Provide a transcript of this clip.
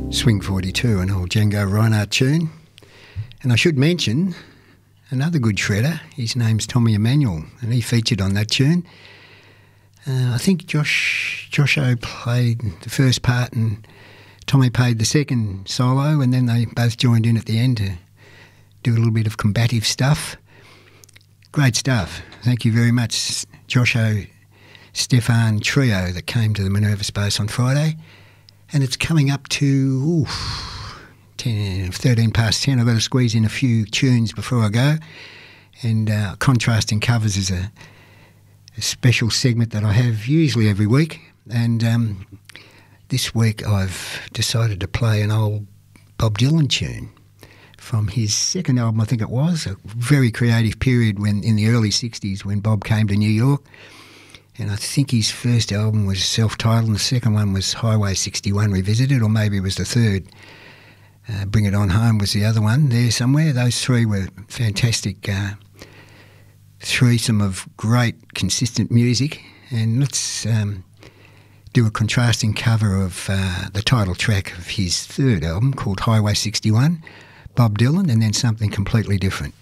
Swing 42, an old Django Reinhardt tune. And I should mention another good shredder. His name's Tommy Emmanuel, and he featured on that tune. I think Josho played the first part and Tommy played the second solo, and then they both joined in at the end to do a little bit of combative stuff. Great stuff. Thank you very much, Josho Stefan trio that came to the Minerva Space on Friday. And it's coming up to 13 past 10. I've got to squeeze in a few tunes before I go. And Contrasting Covers is a special segment that I have usually every week. And this week I've decided to play an old Bob Dylan tune from his second album, I think it was, a very creative period when in the early 60s when Bob came to New York. And I think his first album was self-titled and the second one was Highway 61 Revisited, or maybe it was the third. Bring It On Home was the other one there somewhere. Those three were fantastic threesome of great, consistent music. And let's do a contrasting cover of the title track of his third album called Highway 61, Bob Dylan, and then something completely different.